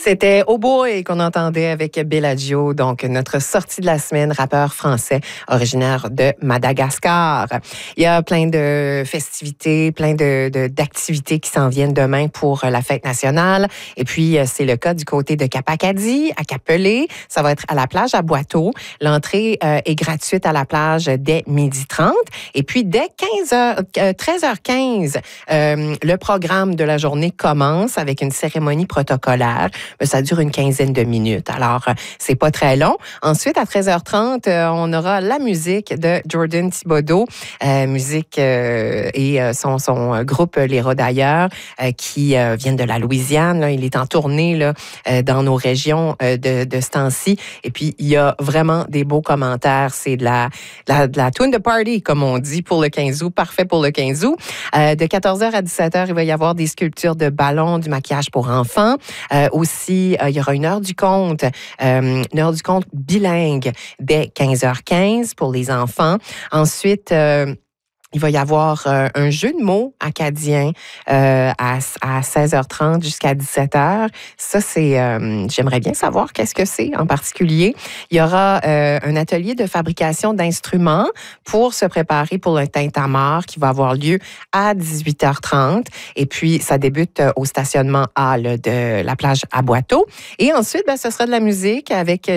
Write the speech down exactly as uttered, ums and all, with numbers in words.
C'était Oh Boy qu'on entendait avec Bellagio, donc notre sortie de la semaine, rappeur français originaire de Madagascar. Il y a plein de festivités, plein de, de, d'activités qui s'en viennent demain pour la fête nationale. Et puis, c'est le cas du côté de Cap-Acadie, à Capelé. Ça va être à la plage à Boiteau. L'entrée euh, est gratuite à la plage dès midi trente. Et puis, dès quinze heures, euh, treize heures quinze, euh, le programme de la journée commence avec une cérémonie protocolaire. Ça dure une quinzaine de minutes. Alors, c'est pas très long. Ensuite, à treize heures trente, on aura la musique de Jordan Thibodeau, euh, musique euh, et son, son groupe Les Rodailleurs, euh, qui euh, viennent de la Louisiane. Là. Il est en tournée là, euh, dans nos régions euh, de, de ce temps-ci. Et puis, il y a vraiment des beaux commentaires. C'est de la, de la, de la tune de party, comme on dit, pour le quinze août. Parfait pour le quinze août. Euh, de quatorze heures à dix-sept heures, il va y avoir des sculptures de ballons, du maquillage pour enfants. Euh, aussi, euh, il y aura une heure du conte, euh, une heure du conte bilingue dès quinze heures quinze pour les enfants. Ensuite, euh, il va y avoir euh, un jeu de mots acadien euh, à, à seize heures trente jusqu'à dix-sept heures. Ça, c'est... Euh, j'aimerais bien savoir qu'est-ce que c'est en particulier. Il y aura euh, un atelier de fabrication d'instruments pour se préparer pour le tintamarre qui va avoir lieu à dix-huit heures trente. Et puis, ça débute au stationnement A là, de la plage à Boiteau. Et ensuite, ben, ce sera de la musique avec